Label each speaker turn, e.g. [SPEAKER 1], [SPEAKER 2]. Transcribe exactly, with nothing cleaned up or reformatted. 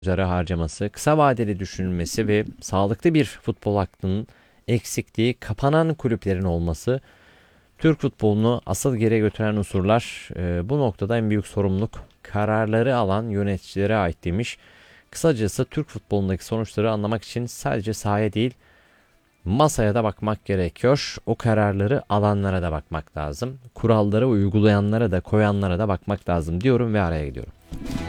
[SPEAKER 1] üzere harcaması, kısa vadeli düşünülmesi ve sağlıklı bir futbol aklının eksikliği, kapanan kulüplerin olması Türk futbolunu asıl geriye götüren unsurlar. E, bu noktada en büyük sorumluluk kararları alan yöneticilere ait demiş. Kısacası Türk futbolundaki sonuçları anlamak için sadece sahaya değil masaya da bakmak gerekiyor. O kararları alanlara da bakmak lazım. Kuralları uygulayanlara da koyanlara da bakmak lazım diyorum ve araya gidiyorum.